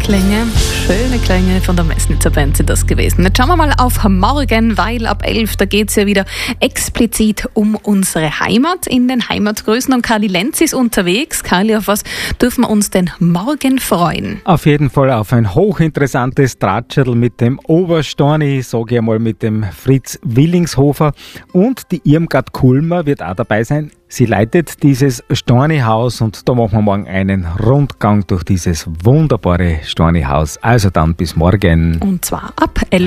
Schöne Klänge von der Messnitzer Band sind das gewesen. Jetzt schauen wir mal auf morgen, weil ab 11, da geht es ja wieder explizit um unsere Heimat in den Heimatgrößen. Und Karli Lenz ist unterwegs. Karli, auf was dürfen wir uns denn morgen freuen? Auf jeden Fall auf ein hochinteressantes Drahtschädel mit dem Oberstorni, sage ich einmal mit dem Fritz Willingshofer. Und die Irmgard Kulmer wird auch dabei sein. Sie leitet dieses Storni-Haus und da machen wir morgen einen Rundgang durch dieses wunderbare Storni-Haus. Also dann bis morgen. Und zwar ab 11.